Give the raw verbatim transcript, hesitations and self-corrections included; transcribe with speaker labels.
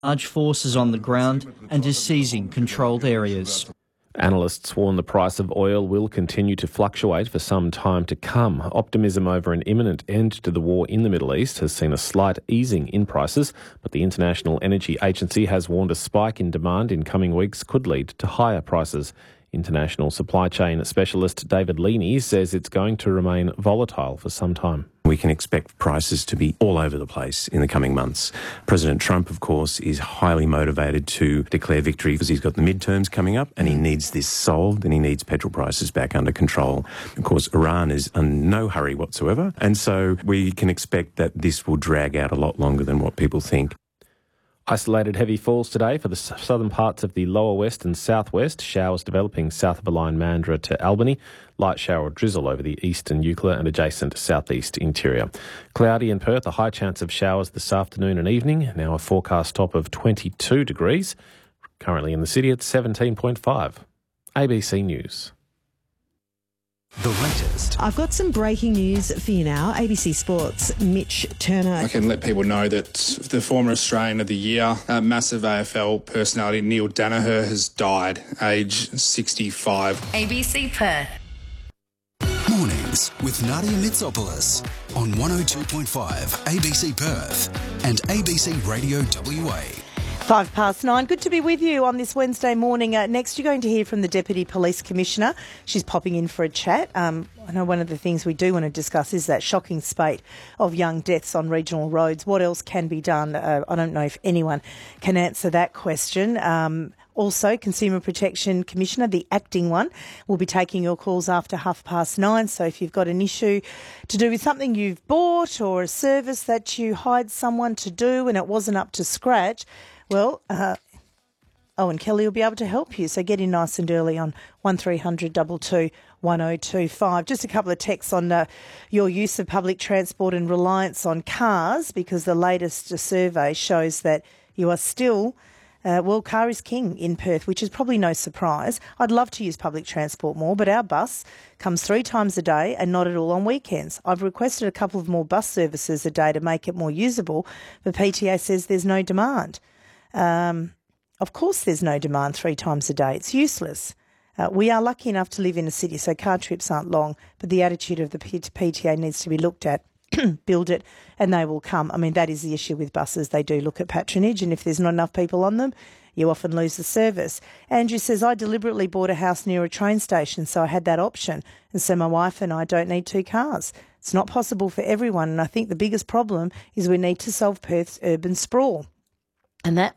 Speaker 1: large forces on the ground and is seizing controlled areas.
Speaker 2: Analysts warn the price of oil will continue to fluctuate for some time to come. Optimism over an imminent end to the war in the Middle East has seen a slight easing in prices, but the International Energy Agency has warned a spike in demand in coming weeks could lead to higher prices. International supply chain specialist David Leaney says it's going to remain volatile for some time.
Speaker 3: We can expect prices to be all over the place in the coming months. President Trump, of course, is highly motivated to declare victory because he's got the midterms coming up and he needs this solved and he needs petrol prices back under control. Of course, Iran is in no hurry whatsoever, and so we can expect that this will drag out a lot longer than what people think.
Speaker 2: Isolated heavy falls today for the southern parts of the lower west and southwest. Showers developing south of the line Mandurah to Albany. Light shower or drizzle over the eastern Eucla and adjacent southeast interior. Cloudy in Perth, a high chance of showers this afternoon and evening. Now a forecast top of twenty-two degrees. Currently in the city at seventeen point five. A B C News.
Speaker 4: The latest.
Speaker 5: I've got some breaking news for you now. A B C Sports' Mitch Turner.
Speaker 6: I can let people know that the former Australian of the Year, uh, massive A F L personality Neil Danaher has died, age sixty-five.
Speaker 7: A B C Perth.
Speaker 4: Mornings with Nadia Mitsopoulos on one oh two point five A B C Perth and A B C Radio W A.
Speaker 5: Five past nine. Good to be with you on this Wednesday morning. Uh, next, you're going to hear from the Deputy Police Commissioner. She's popping in for a chat. Um, I know one of the things we do want to discuss is that shocking spate of young deaths on regional roads. What else can be done? Uh, I don't know if anyone can answer that question. Um, also, Consumer Protection Commissioner, the acting one, will be taking your calls after half past nine. So if you've got an issue to do with something you've bought or a service that you hired someone to do and it wasn't up to scratch, well, uh, Owen Kelly will be able to help you. So get in nice and early on one three hundred two two one oh two five. Just a couple of texts on uh, your use of public transport and reliance on cars, because the latest survey shows that you are still, uh, well, car is king in Perth, which is probably no surprise. I'd love to use public transport more, but our bus comes three times a day and not at all on weekends. I've requested a couple of more bus services a day to make it more usable, but P T A says there's no demand. Um, of course there's no demand three times a day. It's useless. Uh, we are lucky enough to live in a city, so car trips aren't long, but the attitude of the P T A needs to be looked at, build it, and they will come. I mean, that is the issue with buses. They do look at patronage, and if there's not enough people on them, you often lose the service. Andrew says, I deliberately bought a house near a train station, so I had that option, and so my wife and I don't need two cars. It's not possible for everyone, and I think the biggest problem is we need to solve Perth's urban sprawl. And that